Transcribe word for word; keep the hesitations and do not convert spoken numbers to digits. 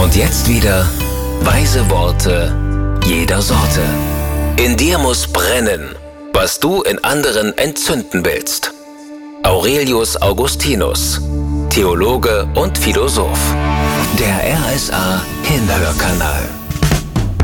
Und jetzt wieder weise Worte jeder Sorte. In dir muss brennen, was du in anderen entzünden willst. Aurelius Augustinus, Theologe und Philosoph. Der R S A Hinhörkanal.